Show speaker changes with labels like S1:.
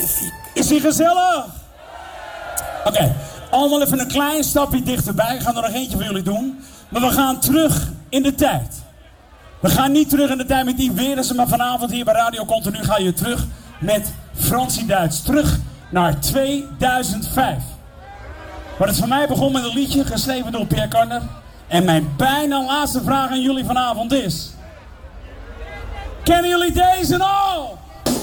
S1: Is die gezellig? Oké, allemaal even een klein stapje dichterbij. Ik ga er nog eentje voor jullie doen. Maar we gaan terug in de tijd. We gaan niet terug in de tijd met die Werensen, maar vanavond hier bij Radio Continu ga je terug met Fransie Duits. Terug naar 2005. Waar het voor mij begon met een liedje geschreven door Pierre Karner. En mijn bijna laatste vraag aan jullie vanavond is... Kennen jullie deze al?